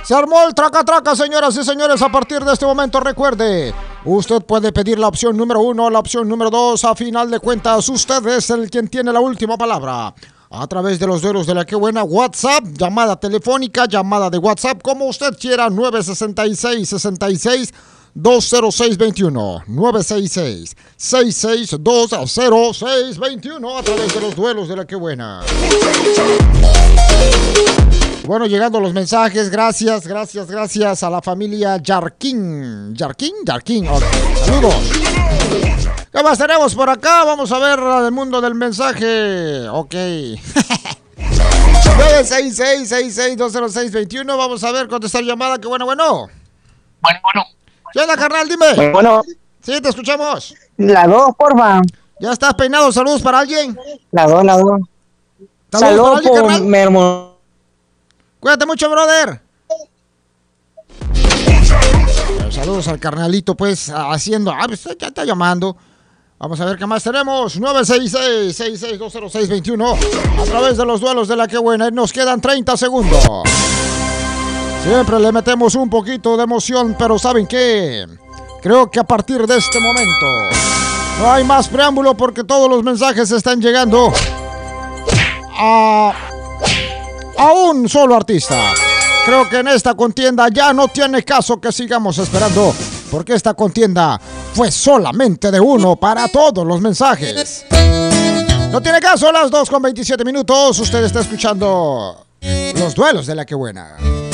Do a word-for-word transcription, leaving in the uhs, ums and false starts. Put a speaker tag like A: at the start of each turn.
A: Se armó el traca-traca, señoras y señores. A partir de este momento, recuerde, usted puede pedir la opción número uno, la opción número dos. A final de cuentas, usted es el quien tiene la última palabra. A través de los duelos de la que buena, WhatsApp, llamada telefónica, llamada de WhatsApp, como usted quiera, nueve seis seis, seis seis, dos cero seis dos uno, nueve seis seis, seis seis dos cero seis dos uno, a través de los duelos de la que buena. Bueno, llegando los mensajes, gracias, gracias, gracias a la familia Yarquín. ¿Yarquín? Yarquín, okay. Saludos. ¿Qué más tenemos por acá? Vamos a ver el mundo del mensaje. Ok. nueve seis seis, seis seis dos cero seis dos uno. Vamos a ver, contestar llamada. Que bueno, bueno.
B: Bueno, bueno.
A: ¿Qué onda, carnal? Dime.
B: Bueno, bueno.
A: Sí, te escuchamos.
B: La dos, porfa.
A: ¿Ya estás peinado? ¿Saludos para alguien?
B: La dos, la dos.
A: ¿Saludos,
B: Saludos
A: para alguien,
B: por
A: carnal?
B: mi hermano.
A: Cuídate mucho, brother. Saludos al carnalito, pues, haciendo... Ah, pues ya está llamando. Vamos a ver qué más tenemos. nueve seis seis, seis seis dos cero seis dos uno. A través de los duelos de la que buena. Nos quedan treinta segundos. Siempre le metemos un poquito de emoción, pero ¿saben qué? Creo que a partir de este momento no hay más preámbulo porque todos los mensajes están llegando a, a un solo artista. Creo que en esta contienda ya no tiene caso que sigamos esperando, porque esta contienda fue solamente de uno para todos los mensajes. No tiene caso, las dos con veintisiete minutos. Usted está escuchando los duelos de la que buena.